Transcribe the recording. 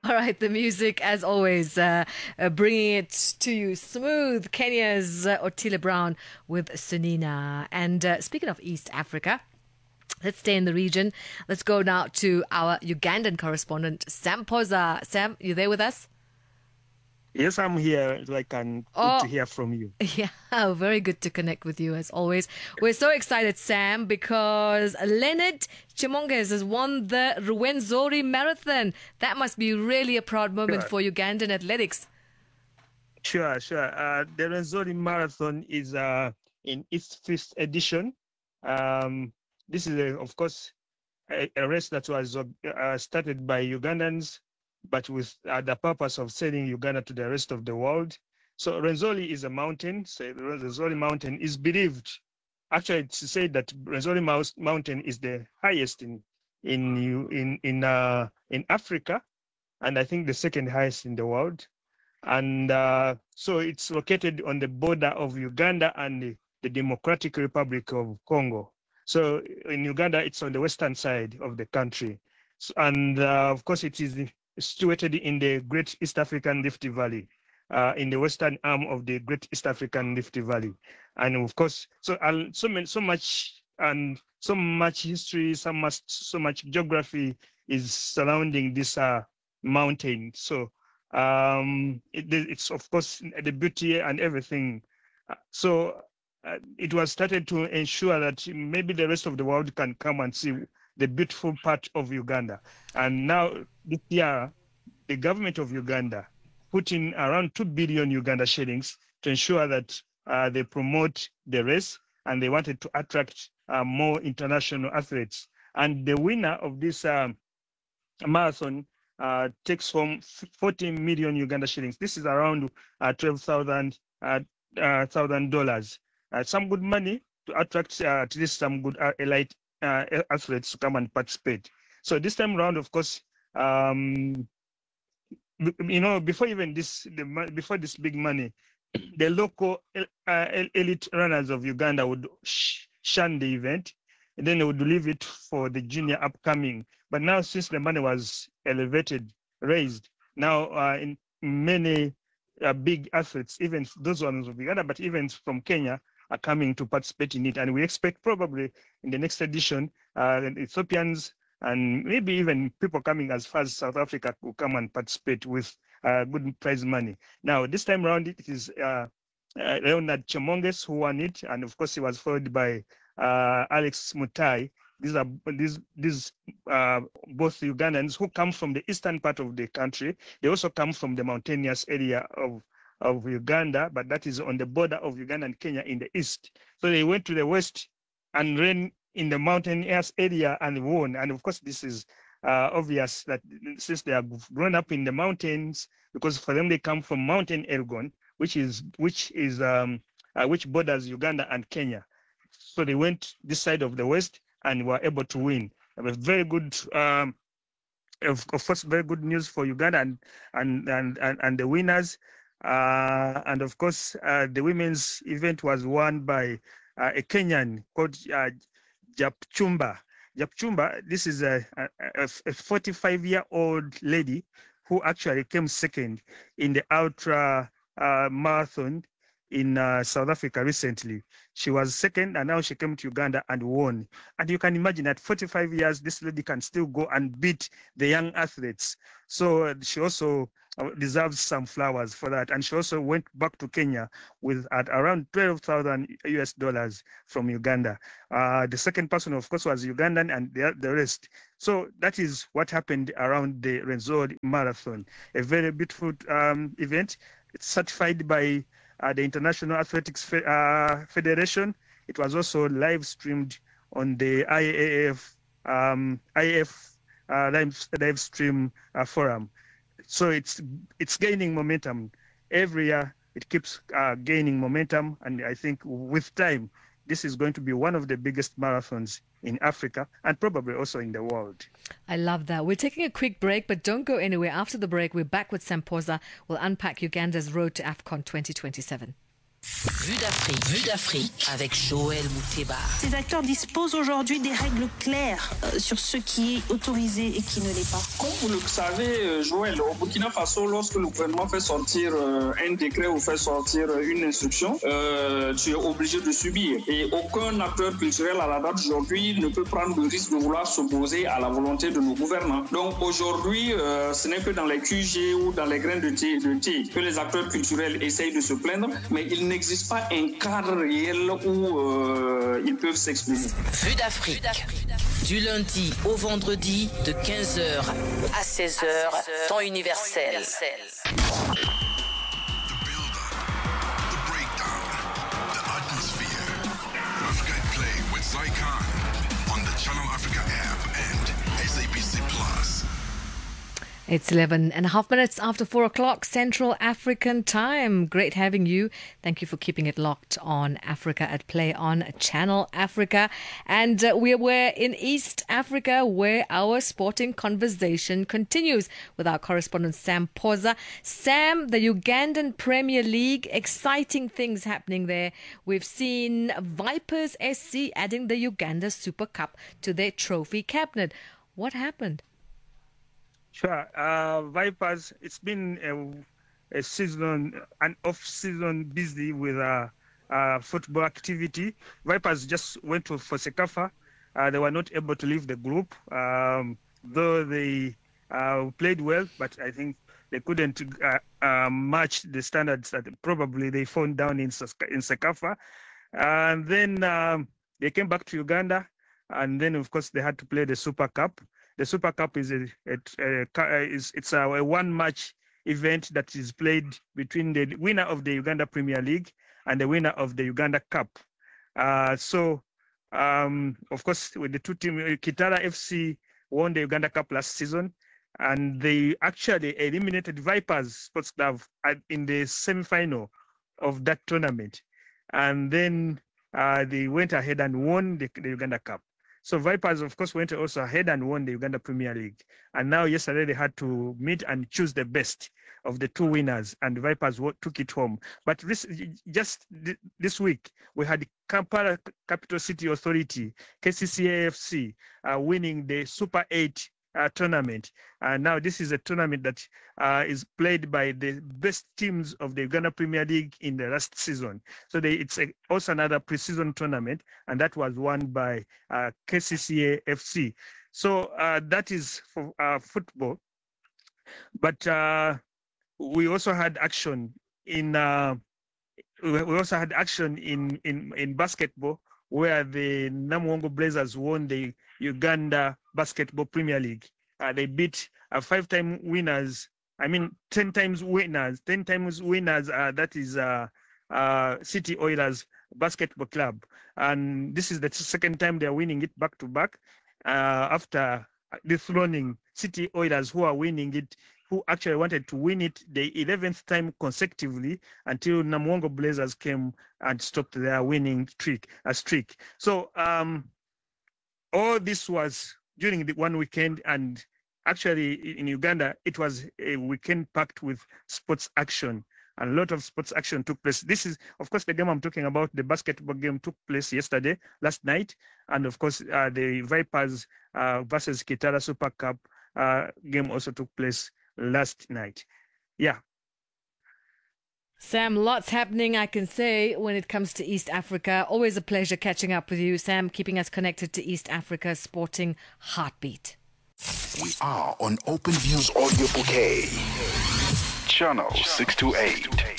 All right, the music, as always, bringing it to you smooth. Kenya's Otile Brown with Sunina. And speaking of East Africa, let's stay in the region. Let's go now to our Ugandan correspondent, Sam Poza. Sam, you there with us? Yes, I'm here. Good to hear from you. Yeah, very good to connect with you as always. We're so excited, Sam, because Leonard Chimonges has won the Rwenzori Marathon. That must be really a proud moment for Ugandan athletics. Sure. The Rwenzori Marathon is in its fifth edition. This is, of course, a race that was started by Ugandans, but with the purpose of sending Uganda to the rest of the world. So Rwenzori is a mountain. So the Rwenzori mountain is believed. Actually, it's said that Rwenzori mountain is the highest in Africa, and I think the second highest in the world. And so it's located on the border of Uganda and the Democratic Republic of Congo. So in Uganda, it's on the western side of the country. So, and of course, it is situated in the Great East African Rift Valley, in the western arm of the Great East African Rift Valley. And of course, so much history, so much geography is surrounding this mountain. So it's of course the beauty and everything. So it was started to ensure that maybe the rest of the world can come and see the beautiful part of Uganda. And now this year, the government of Uganda put in around 2 billion Uganda shillings to ensure that they promote the race, and they wanted to attract more international athletes. And the winner of this marathon takes home 40 million Uganda shillings. This is around $12,000. Some good money to attract at least some good elite athletes to come and participate. So this time around, of course, before this big money, the local elite runners of Uganda would shun the event, and then they would leave it for the junior upcoming. But now, since the money was raised, now in many big athletes, even those ones of Uganda, but even from Kenya, are coming to participate in it. And we expect probably in the next edition, Ethiopians and maybe even people coming as far as South Africa will come and participate with good prize money. Now, this time around, it is Leonard Chimonges who won it. And of course, he was followed by Alex Mutai. These are both Ugandans who come from the eastern part of the country. They also come from the mountainous area of Uganda, but that is on the border of Uganda and Kenya in the east. So they went to the west and ran in the mountainous area and won. And of course, this is obvious that since they have grown up in the mountains, because for them they come from Mountain Elgon, which borders Uganda and Kenya. So they went this side of the west and were able to win. It was very good. Of course, very good news for Uganda and the winners. And of course, the women's event was won by a Kenyan called Japchumba. Japchumba, this is a 45-year-old lady who actually came second in the ultra marathon in South Africa recently. She was second, and now she came to Uganda and won. And you can imagine at 45 years, this lady can still go and beat the young athletes. So she also deserves some flowers for that. And she also went back to Kenya with at around $12,000 from Uganda. The second person, of course, was Ugandan, and the rest. So that is what happened around the Rwenzori Marathon. A very beautiful event. It's certified by the International Athletics Federation. It was also live streamed on the IAAF live stream forum. So it's gaining momentum. Every year it keeps gaining momentum, and I think with time, this is going to be one of the biggest marathons in Africa and probably also in the world. I love that. We're taking a quick break, but don't go anywhere. After the break, we're back with Sam Poza. We'll unpack Uganda's road to AFCON 2027. Vue d'Afrique avec Joël Mouteba. Ces acteurs disposent aujourd'hui des règles claires sur ce qui est autorisé et qui ne l'est pas. Comme vous le savez, Joël, au Burkina Faso, lorsque le gouvernement fait sortir un décret ou fait sortir une instruction, tu es obligé de subir. Et aucun acteur culturel à la date d'aujourd'hui ne peut prendre le risque de vouloir s'opposer à la volonté de nos gouvernants. Donc aujourd'hui, ce n'est que dans les QG ou dans les grains de thé que les acteurs culturels essayent de se plaindre, mais il n'existe pas un cadre réel où ils peuvent s'exprimer. Vue d'Afrique. Du lundi au vendredi de 15h à 16h, temps universel. The build-up, the breakdown, the atmosphere. Africa at Play with Zycon on the Channel Africa app and SABC Plus. It's 11.5 minutes after 4 o'clock Central African time. Great having you. Thank you for keeping it locked on Africa at Play on Channel Africa. And we're in East Africa where our sporting conversation continues with our correspondent Sam Poza. Sam, the Ugandan Premier League, exciting things happening there. We've seen Vipers SC adding the Uganda Super Cup to their trophy cabinet. What happened? Sure. Vipers, it's been a season, an off-season busy with football activity. Vipers just went for Sekafa. They were not able to leave the group, though they played well, but I think they couldn't match the standards that probably they found down in Sekafa. And then they came back to Uganda, and then, of course, they had to play the Super Cup. The Super Cup is a one-match event that is played between the winner of the Uganda Premier League and the winner of the Uganda Cup. Of course, with the two teams, Kitara FC won the Uganda Cup last season, and they actually eliminated Vipers Sports Club in the semi-final of that tournament. And then they went ahead and won the Uganda Cup. So Vipers, of course, went also ahead and won the Uganda Premier League. And now yesterday they had to meet and choose the best of the two winners, and Vipers took it home. But this week, we had Kampala Capital City Authority, KCCA FC, winning the Super 8 tournament. And now this is a tournament that is played by the best teams of the Uganda Premier League in the last season. So it's also another pre-season tournament, and that was won by KCCA FC. So that is for football. But we also had action in basketball, where the Namuwongo Blazers won the Uganda Basketball Premier League. They beat 10 times winners. That is City Oilers Basketball Club. And this is the second time they're winning it back to back after dethroning City Oilers, who are winning it, who actually wanted to win it the 11th time consecutively until Namuwongo Blazers came and stopped their winning streak. So all this was during the one weekend, and actually in Uganda, it was a weekend packed with sports action. And a lot of sports action took place. This is, of course, the game I'm talking about. The basketball game took place last night. And of course, the Vipers versus Kitara Super Cup game also took place last night. Yeah. Sam, lots happening, I can say, when it comes to East Africa. Always a pleasure catching up with you, Sam, keeping us connected to East Africa's sporting heartbeat. We are on Open Views Audio Bouquet. Channel 628.